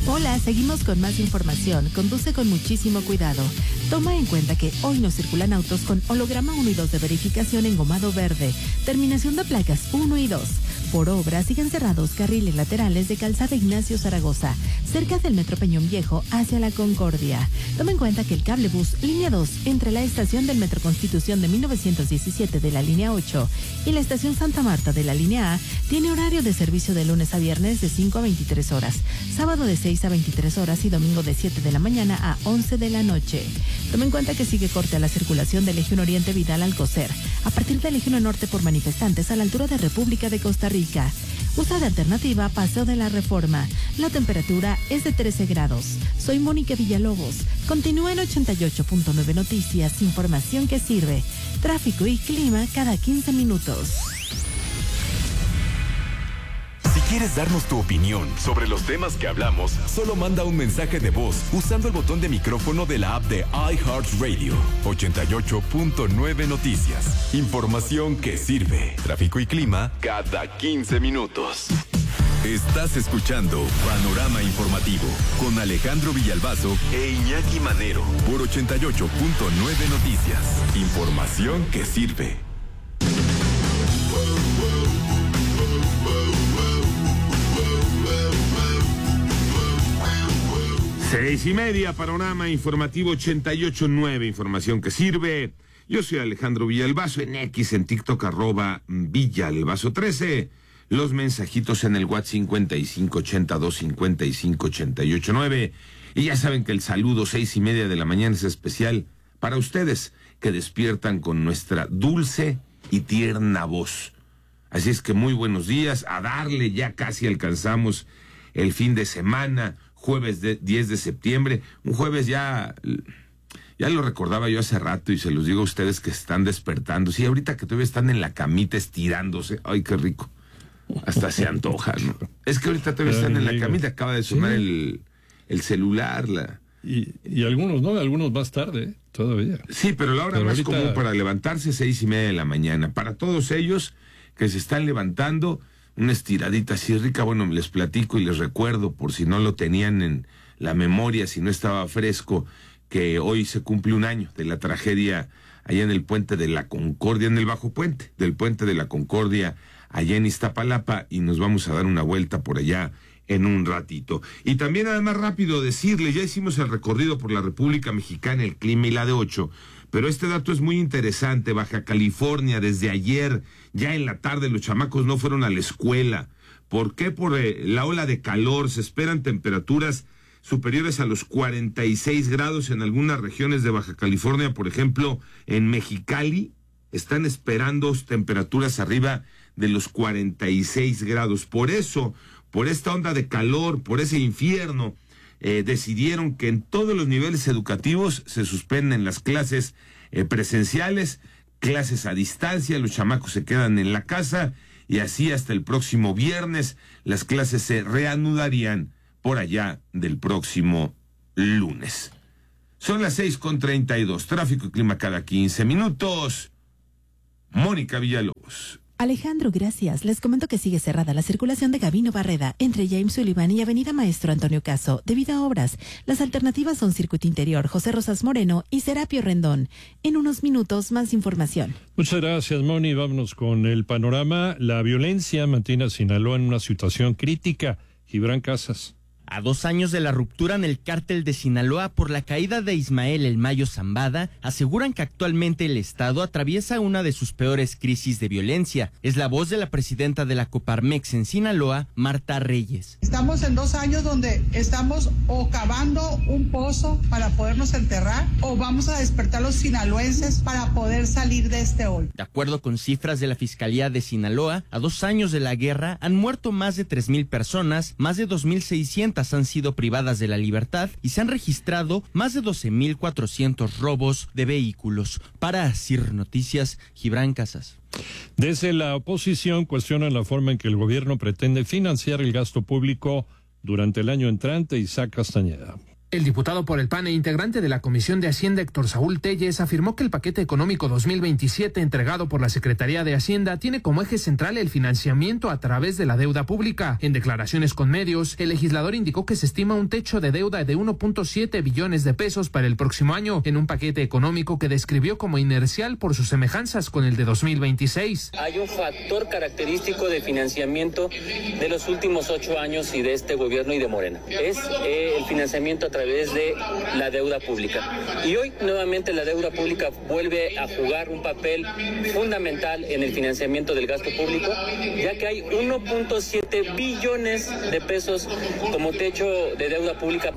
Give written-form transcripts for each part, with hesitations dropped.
Hola, seguimos con más información. Conduce con muchísimo cuidado. Toma en cuenta que hoy no circulan autos con holograma 1 y 2 de verificación engomado verde, terminación de placas 1 y 2. Por obra, siguen cerrados carriles laterales de Calzada Ignacio Zaragoza, cerca del Metro Peñón Viejo hacia la Concordia. Toma en cuenta que el cablebús línea 2 entre la estación del Metro Constitución de 1917 de la línea 8 y la estación Santa Marta de la línea A tiene horario de servicio de lunes a viernes de 5 a 23 horas, sábado de 6 a 23 horas y domingo de 7 de la mañana a 11 de la noche. Toma en cuenta que sigue corte a la circulación del Eje Oriente Vidal Alcocer, a partir del Eje Norte por manifestantes a la altura de República de Costa Rica. Usa de alternativa Paseo de la Reforma. La temperatura es de 13 grados. Soy Mónica Villalobos. Continúa en 88.9 Noticias, información que sirve. Tráfico y clima cada 15 minutos. Si quieres darnos tu opinión sobre los temas que hablamos, solo manda un mensaje de voz usando el botón de micrófono de la app de iHeartRadio. 88.9 Noticias. Información que sirve. Tráfico y clima cada 15 minutos. Estás escuchando Panorama Informativo con Alejandro Villalbazo e Iñaki Manero por 88.9 Noticias. Información que sirve. 6:30, Panorama Informativo 88.9, información que sirve. Yo soy Alejandro Villalbazo, en X, en TikTok, @Villalbazo13. Los mensajitos en el WhatsApp 5582558889. Y ya saben que el saludo 6:30 de la mañana es especial para ustedes que despiertan con nuestra dulce y tierna voz. Así es que muy buenos días, a darle, ya casi alcanzamos el fin de semana. Jueves 10 de septiembre, un jueves ya lo recordaba yo hace rato y se los digo a ustedes que están despertando. Sí, ahorita que todavía están en la camita estirándose, ay, qué rico, hasta se antoja, ¿no? Es que ahorita todavía están en la camita, acaba de sonar el celular, Y algunos no, algunos más tarde, todavía. Sí, pero la hora más ahorita común para levantarse 6:30 de la mañana. Para todos ellos que se están levantando, una estiradita así rica, bueno, les platico y les recuerdo, por si no lo tenían en la memoria, si no estaba fresco, que hoy se cumple un año de la tragedia allá en el Puente de la Concordia, en el Bajo Puente, del Puente de la Concordia, allá en Iztapalapa, y nos vamos a dar una vuelta por allá en un ratito. Y también, además, rápido decirle, ya hicimos el recorrido por la República Mexicana, el clima y la de 8, pero este dato es muy interesante. Baja California, desde ayer, ya en la tarde, los chamacos no fueron a la escuela. ¿Por qué? Por la ola de calor. Se esperan temperaturas superiores a los 46 grados en algunas regiones de Baja California. Por ejemplo, en Mexicali están esperando temperaturas arriba de los 46 grados. Por eso, por esta onda de calor, por ese infierno, decidieron que en todos los niveles educativos se suspenden las clases presenciales, clases a distancia, los chamacos se quedan en la casa y así hasta el próximo viernes las clases se reanudarían por allá del próximo lunes. Son las 6:32, tráfico y clima cada 15 minutos. Mónica Villalobos. Alejandro, gracias. Les comento que sigue cerrada la circulación de Gabino Barreda entre James Sullivan y Avenida Maestro Antonio Caso debido a obras. Las alternativas son Circuito Interior, José Rosas Moreno y Serapio Rendón. En unos minutos, más información. Muchas gracias, Moni. Vámonos con el panorama. La violencia mantiene a Sinaloa en una situación crítica. Gibran Casas. A 2 años de la ruptura en el cártel de Sinaloa por la caída de Ismael El Mayo Zambada, aseguran que actualmente el Estado atraviesa una de sus peores crisis de violencia. Es la voz de la presidenta de la Coparmex en Sinaloa, Marta Reyes. Estamos en 2 años donde estamos o cavando un pozo para podernos enterrar o vamos a despertar los sinaloenses para poder salir de este hoyo. De acuerdo con cifras de la Fiscalía de Sinaloa, a 2 años de la guerra han muerto más de 3,000 personas, más de 2,600 han sido privadas de la libertad y se han registrado más de 12,400 robos de vehículos. Para CIR Noticias, Gibran Casas. Desde la oposición cuestionan la forma en que el gobierno pretende financiar el gasto público durante el año entrante. Isaac Castañeda. El diputado por el PAN e integrante de la Comisión de Hacienda, Héctor Saúl Telles, afirmó que el paquete económico 2027 entregado por la Secretaría de Hacienda tiene como eje central el financiamiento a través de la deuda pública. En declaraciones con medios, el legislador indicó que se estima un techo de deuda de 1.7 billones de pesos para el próximo año, en un paquete económico que describió como inercial por sus semejanzas con el de 2026. Hay un factor característico de financiamiento de los últimos 8 años y de este gobierno y de Morena. Es el financiamiento a través de la deuda pública. Y hoy nuevamente la deuda pública vuelve a jugar un papel fundamental en el financiamiento del gasto público, ya que hay 1.7 billones de pesos como techo de deuda pública.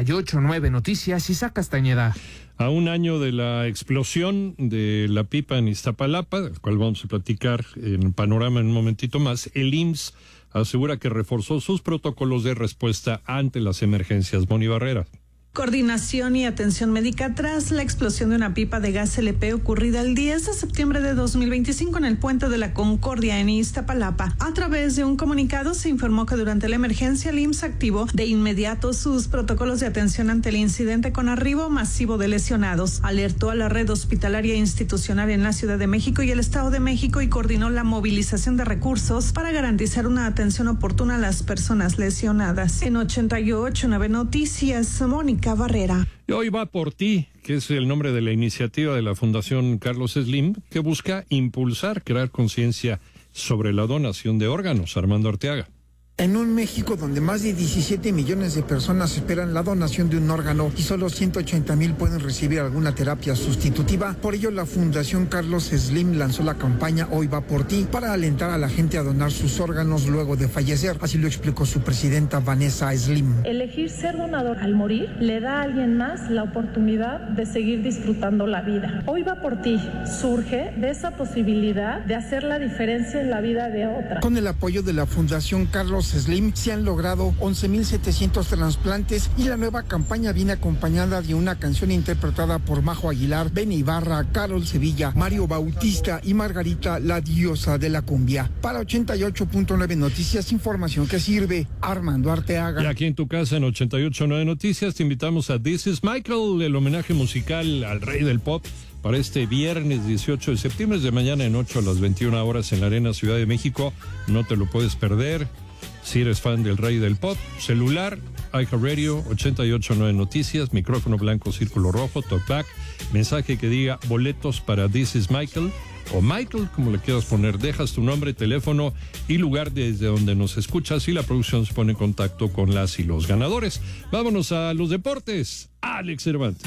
88.9 Noticias, Isaac Castañeda. A un año de la explosión de la pipa en Iztapalapa, del cual vamos a platicar en Panorama en un momentito más, el IMSS asegura que reforzó sus protocolos de respuesta ante las emergencias. Moni Barrera. Coordinación y atención médica tras la explosión de una pipa de gas LP ocurrida el 10 de septiembre de 2025 en el Puente de la Concordia en Iztapalapa. A través de un comunicado se informó que durante la emergencia el IMSS activó de inmediato sus protocolos de atención ante el incidente con arribo masivo de lesionados. Alertó a la red hospitalaria institucional en la Ciudad de México y el Estado de México y coordinó la movilización de recursos para garantizar una atención oportuna a las personas lesionadas. En 88.9 Noticias, Mónica Barrera. Y hoy va por ti, que es el nombre de la iniciativa de la Fundación Carlos Slim, que busca impulsar, crear conciencia sobre la donación de órganos. Armando Arteaga. En un México donde más de 17 millones de personas esperan la donación de un órgano y solo 180,000 pueden recibir alguna terapia sustitutiva, por ello la Fundación Carlos Slim lanzó la campaña Hoy va por ti para alentar a la gente a donar sus órganos luego de fallecer. Así lo explicó su presidenta Vanessa Slim. Elegir ser donador al morir le da a alguien más la oportunidad de seguir disfrutando la vida. Hoy va por ti surge de esa posibilidad de hacer la diferencia en la vida de otra. Con el apoyo de la Fundación Carlos Slim se han logrado 11,700 trasplantes y la nueva campaña viene acompañada de una canción interpretada por Majo Aguilar, Benny Ibarra, Carol Sevilla, Mario Bautista y Margarita, la diosa de la cumbia. Para 88.9 Noticias, información que sirve. Armando Arteaga. Y aquí en tu casa en 88.9 Noticias te invitamos a This is Michael, el homenaje musical al rey del pop, para este viernes 18 de septiembre, de mañana en 8 a las 21 horas en la Arena Ciudad de México. No te lo puedes perder. Si eres fan del rey del pop, celular, iHeartRadio, 88.9 Noticias, micrófono blanco, círculo rojo, talkback, mensaje que diga boletos para This is Michael, o Michael, como le quieras poner, dejas tu nombre, teléfono y lugar desde donde nos escuchas y la producción se pone en contacto con las y los ganadores. Vámonos a los deportes. Alex Cervantes.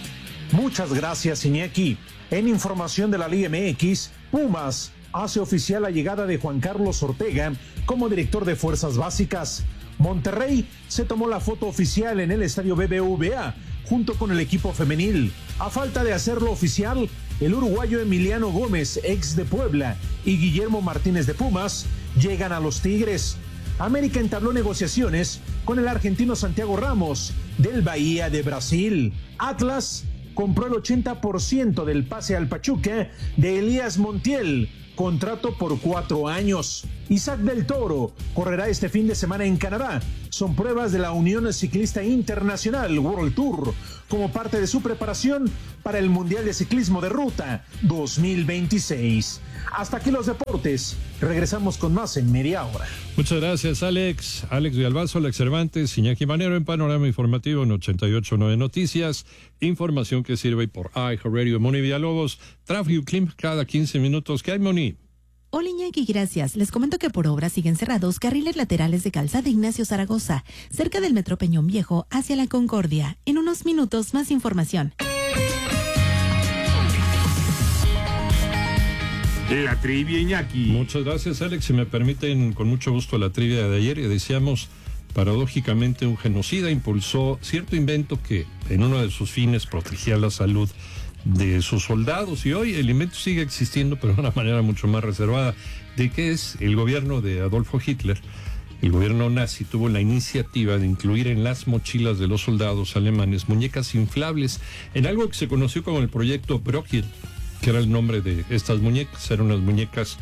Muchas gracias, Iñaki. En información de la Liga MX, Pumas hace oficial la llegada de Juan Carlos Ortega como director de Fuerzas Básicas. Monterrey se tomó la foto oficial en el estadio BBVA junto con el equipo femenil. A falta de hacerlo oficial, el uruguayo Emiliano Gómez, ex de Puebla, y Guillermo Martínez de Pumas llegan a los Tigres. América entabló negociaciones con el argentino Santiago Ramos del Bahía de Brasil. Atlas compró el 80% del pase al Pachuca de Elías Montiel, contrato por 4 años. Isaac del Toro correrá este fin de semana en Canadá. Son pruebas de la Unión Ciclista Internacional World Tour como parte de su preparación para el Mundial de Ciclismo de Ruta 2026. Hasta aquí los deportes. Regresamos con más en media hora. Muchas gracias, Alex. Alex Villalbazo, Alex Cervantes, Iñaki Manero en Panorama Informativo en 88.9 Noticias. Información que sirve por iHeartRadio. Moni Villalobos, tráfico y clima cada 15 minutos. ¿Qué hay, Moni? Hola Iñaki, gracias. Les comento que por obra siguen cerrados carriles laterales de Calzada Ignacio Zaragoza, cerca del Metro Peñón Viejo, hacia la Concordia. En unos minutos, más información. La trivia, Iñaki. Muchas gracias, Alex. Si me permiten, con mucho gusto la trivia de ayer. Y decíamos, paradójicamente, un genocida impulsó cierto invento que en uno de sus fines protegía la salud de sus soldados, y hoy el invento sigue existiendo, pero de una manera mucho más reservada. ¿De qué es? El gobierno de Adolfo Hitler, el gobierno nazi, tuvo la iniciativa de incluir en las mochilas de los soldados alemanes muñecas inflables en algo que se conoció como el proyecto Brockhill, que era el nombre de estas muñecas. Eran unas muñecas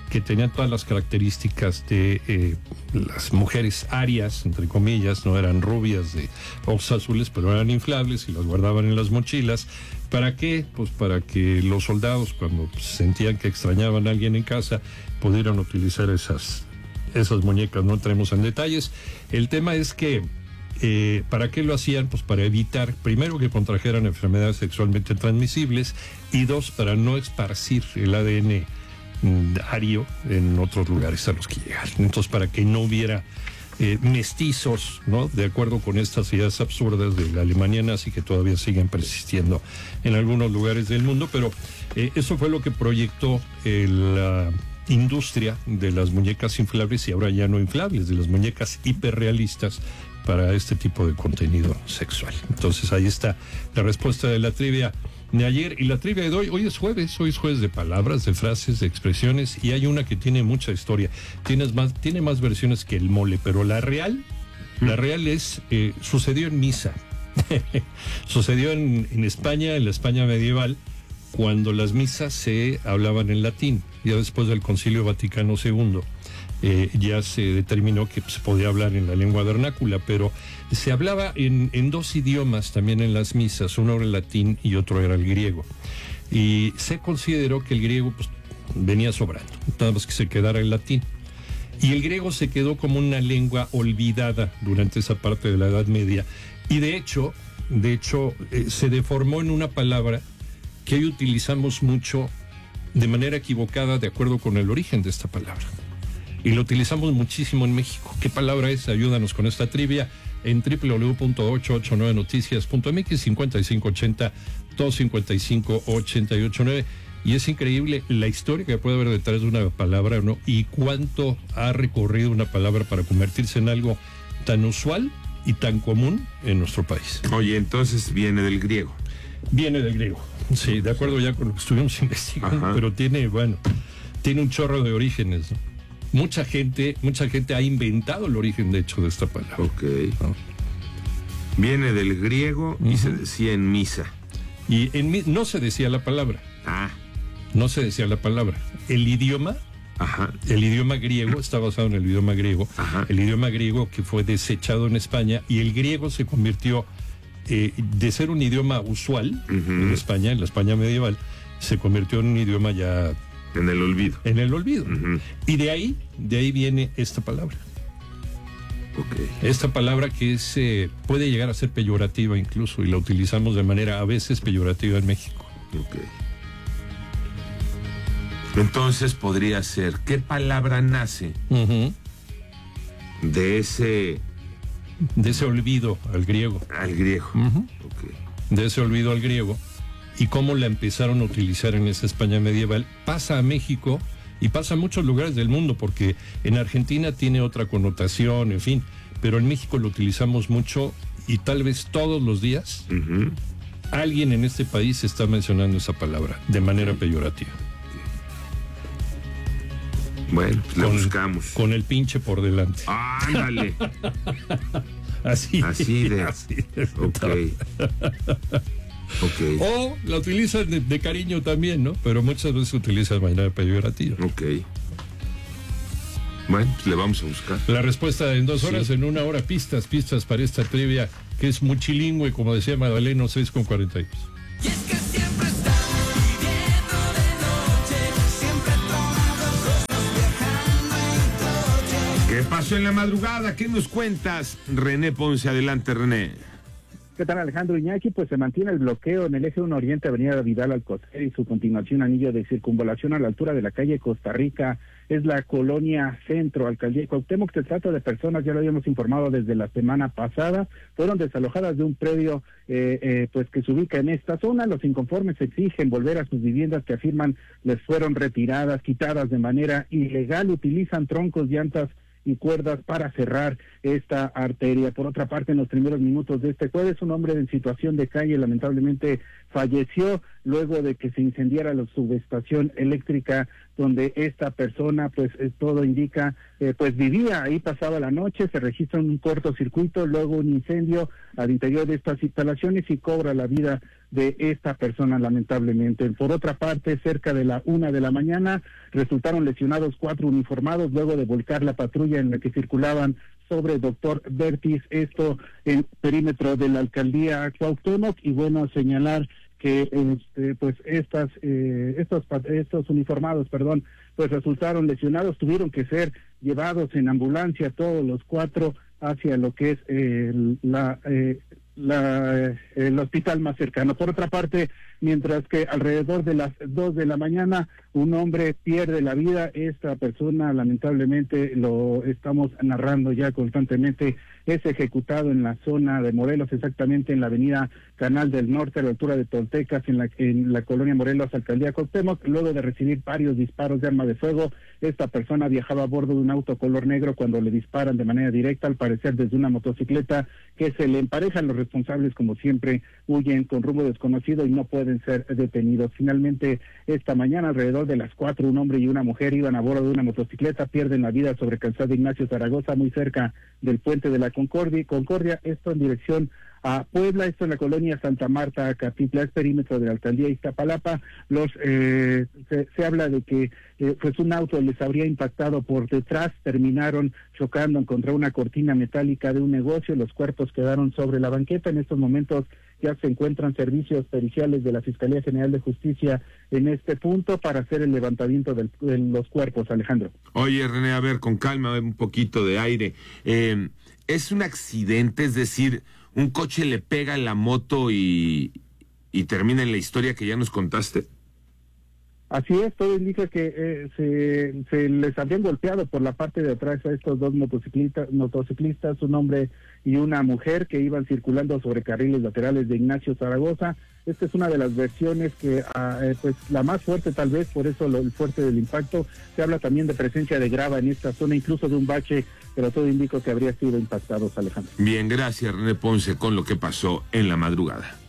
que tenían todas las características de las mujeres arias, entre comillas, no eran rubias de ojos azules, pero eran inflables y las guardaban en las mochilas. ¿Para qué? Pues para que los soldados, cuando sentían que extrañaban a alguien en casa, pudieran utilizar esas muñecas. No entremos en detalles. El tema es que ¿para qué lo hacían? Pues para evitar, primero, que contrajeran enfermedades sexualmente transmisibles, y dos, para no esparcir el ADN ario en otros lugares a los que llegaran. Entonces, para que no hubiera mestizos, ¿no? De acuerdo con estas ideas absurdas de la Alemania nazi que todavía siguen persistiendo en algunos lugares del mundo. Pero eso fue lo que proyectó la industria de las muñecas inflables, y ahora ya no inflables, de las muñecas hiperrealistas para este tipo de contenido sexual. Entonces ahí está la respuesta de la trivia de ayer. Y la trivia de hoy es jueves de palabras, de frases, de expresiones, y hay una que tiene mucha historia. Tiene más versiones que el mole, pero la real es, sucedió en misa. Sucedió en España, en la España medieval, cuando las misas se hablaban en latín. Ya después del Concilio Vaticano II ya se determinó que se podía hablar en la lengua vernácula, pero se hablaba en dos idiomas también en las misas. Uno era el latín y otro era el griego. Y se consideró que el griego pues venía sobrando, nada más que se quedara el latín. Y el griego se quedó como una lengua olvidada durante esa parte de la Edad Media. Y de hecho, se deformó en una palabra que hoy utilizamos mucho de manera equivocada, de acuerdo con el origen de esta palabra. Y lo utilizamos muchísimo en México. ¿Qué palabra es? Ayúdanos con esta trivia en www.889noticias.mx, 5580-255-889. Y es increíble la historia que puede haber detrás de una palabra, ¿no? Y cuánto ha recorrido una palabra para convertirse en algo tan usual y tan común en nuestro país. Oye, entonces viene del griego. Viene del griego, sí, de acuerdo ya con lo que estuvimos investigando. Ajá. Pero tiene un chorro de orígenes, ¿no? Mucha gente ha inventado el origen, de hecho, de esta palabra. Ok. ¿No? Viene del griego y se decía en misa. Y no se decía la palabra. No se decía la palabra. El idioma griego está basado en el idioma griego. Ajá. El idioma griego que fue desechado en España, y el griego se convirtió de ser un idioma usual en España, en la España medieval, se convirtió en un idioma ya en el olvido. Y de ahí viene esta palabra. Okay. Esta palabra que puede llegar a ser peyorativa incluso, y la utilizamos de manera a veces peyorativa en México. Okay. Entonces podría ser, ¿qué palabra nace de ese olvido al griego? Okay. De ese olvido al griego. Y cómo la empezaron a utilizar en esa España medieval. Pasa a México y pasa a muchos lugares del mundo, porque en Argentina tiene otra connotación, en fin, pero en México lo utilizamos mucho, y tal vez todos los días alguien en este país está mencionando esa palabra de manera peyorativa. Bueno, pues la buscamos. Con el pinche por delante. ¡Ándale! Así de. Okay. O la utilizan de cariño también, ¿no? Pero muchas veces se utiliza de manera peyorativa. Ok. Bueno, pues le vamos a buscar. La respuesta en 2 horas, en 1 hora, pistas para esta trivia, que es multilingüe, como decía Madaleno, 6:42. Y es que siempre estamos viviendo de noche, siempre tomados, viajando en coche. ¿Qué pasó en la madrugada? ¿Qué nos cuentas? René Ponce, adelante, René. ¿Qué tal, Alejandro Iñaki? Pues se mantiene el bloqueo en el eje 1 Oriente, avenida Vidal Alcocer, y su continuación anillo de circunvalación a la altura de la calle Costa Rica. Es la colonia Centro, Alcaldía Cuauhtémoc. Se trata de personas, ya lo habíamos informado desde la semana pasada, fueron desalojadas de un predio pues que se ubica en esta zona. Los inconformes exigen volver a sus viviendas que afirman les fueron retiradas, quitadas de manera ilegal. Utilizan troncos, llantas y cuerdas para cerrar esta arteria. Por otra parte, en los primeros minutos de este jueves, un hombre en situación de calle lamentablemente falleció luego de que se incendiara la subestación eléctrica donde esta persona, pues todo indica, pues vivía ahí, pasaba la noche. Se registra un cortocircuito, luego un incendio al interior de estas instalaciones y cobra la vida de esta persona, lamentablemente. Por otra parte, cerca de la 1 de la mañana, resultaron lesionados 4 uniformados luego de volcar la patrulla en la que circulaban sobre Doctor Vertis, esto en perímetro de la alcaldía Cuauhtémoc. Y bueno, señalar que pues estos uniformados, pues resultaron lesionados, tuvieron que ser llevados en ambulancia todos los 4 hacia lo que es el hospital más cercano. Por otra parte, mientras que alrededor de las 2 de la mañana un hombre pierde la vida, esta persona lamentablemente, lo estamos narrando ya constantemente, es ejecutado en la zona de Morelos, exactamente en la avenida Canal del Norte, a la altura de Toltecas, en la colonia Morelos, alcaldía Cuauhtémoc, luego de recibir varios disparos de arma de fuego. Esta persona viajaba a bordo de un auto color negro cuando le disparan de manera directa, al parecer desde una motocicleta que se le emparejan. Los responsables, como siempre, huyen con rumbo desconocido y no pueden ser detenidos. Finalmente, esta mañana, alrededor de las 4, un hombre y una mujer iban a bordo de una motocicleta, pierden la vida sobre Calzada Ignacio Zaragoza, muy cerca del puente de la Concordia, esto en dirección a Puebla, esto en la colonia Santa Marta, Catitla, es perímetro de la alcaldía Iztapalapa. Se habla de que pues un auto les habría impactado por detrás, terminaron chocando contra una cortina metálica de un negocio, los cuerpos quedaron sobre la banqueta. En estos momentos ya se encuentran servicios periciales de la Fiscalía General de Justicia en este punto para hacer el levantamiento de los cuerpos, Alejandro. Oye, René, a ver, con calma, un poquito de aire. ¿Es un accidente? Es decir, un coche le pega a la moto y termina en la historia que ya nos contaste. Así es, todo indica que se les habrían golpeado por la parte de atrás a estos 2 motociclistas, un hombre y una mujer que iban circulando sobre carriles laterales de Ignacio Zaragoza. Esta es una de las versiones que, pues la más fuerte tal vez, por eso el fuerte del impacto. Se habla también de presencia de grava en esta zona, incluso de un bache, pero todo indica que habría sido impactados, Alejandro. Bien, gracias René Ponce con lo que pasó en la madrugada.